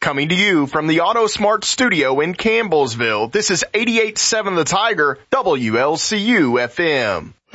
Coming to you from the AutoSmart studio in Campbellsville, this is 88.7 The Tiger, WLCU FM.